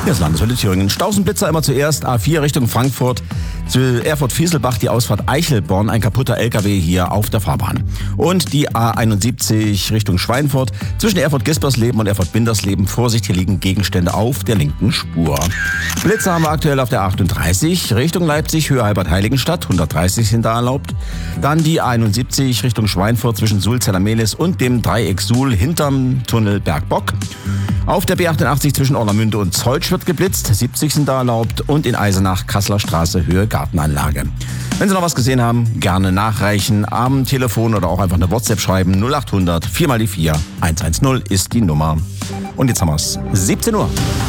Hier ist Landeshölle Thüringen. Stausenblitzer immer zuerst. A4 Richtung Frankfurt. Zu Erfurt-Fieselbach die Ausfahrt Eichelborn. Ein kaputter LKW hier auf der Fahrbahn. Und die A71 Richtung Schweinfurt. Zwischen Erfurt-Gispersleben und Erfurt-Bindersleben. Vorsicht, hier liegen Gegenstände auf der linken Spur. Blitzer haben wir aktuell auf der 38 Richtung Leipzig, Höhe Halbert-Heiligenstadt. 130 sind da erlaubt. Dann die A71 Richtung Schweinfurt zwischen Sulz-Zeller-Mehlis und dem Dreieck Suhl hinterm Tunnel Bergbock. Auf der B88 zwischen Orlamünde und Zeutsch wird geblitzt, 70 sind da erlaubt und in Eisenach, Kasseler Straße, Höhe Gartenanlage. Wenn Sie noch was gesehen haben, gerne nachreichen, am Telefon oder auch einfach eine WhatsApp schreiben, 0800 4 mal die 4 110 ist die Nummer. Und jetzt haben wir es, 17 Uhr.